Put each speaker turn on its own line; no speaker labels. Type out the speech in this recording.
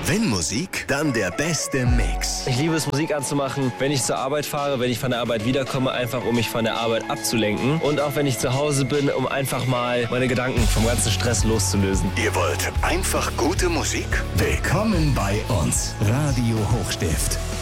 Wenn Musik, dann der beste Mix.
Ich liebe es, Musik anzumachen, wenn ich zur Arbeit fahre, wenn ich von der Arbeit wiederkomme, einfach um mich von der Arbeit abzulenken. Und auch wenn ich zu Hause bin, um einfach mal meine Gedanken vom ganzen Stress loszulösen.
Ihr wollt einfach gute Musik? Willkommen bei uns. Radio Hochstift.